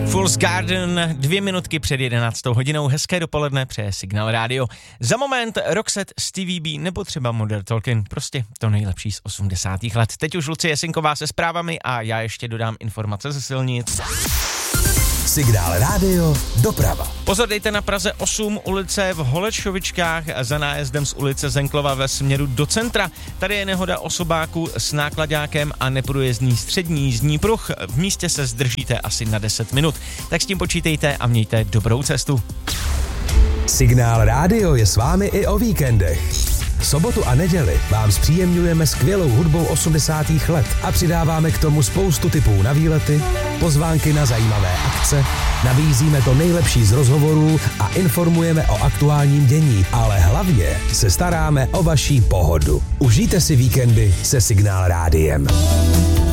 Fool's Garden, 2 minutky před 11. hodinou, hezké dopoledne, přeje Signál Radio. Za moment Roxette, Stevie B nebo třeba Modern Talking, prostě to nejlepší z 80. let. Teď už Lucie Jesenková se zprávami a já ještě dodám informace ze silnic. Signál Radio doprava. Pozor, dejte na Praze 8, ulice v Holečovičkách za nájezdem z ulice Zenklova ve směru do centra. Tady je nehoda osobáku s náklaďákem a neprůjezdný střední jízdní pruh. V místě se zdržíte asi na 10 minut. Tak s tím počítejte a mějte dobrou cestu. Signál Radio je s vámi i o víkendech. Sobotu a neděli vám zpříjemňujeme skvělou hudbou 80. let a přidáváme k tomu spoustu tipů na výlety, pozvánky na zajímavé akce, nabízíme to nejlepší z rozhovorů a informujeme o aktuálním dění, ale hlavně se staráme o vaši pohodu. Užijte si víkendy se Signál Rádiem.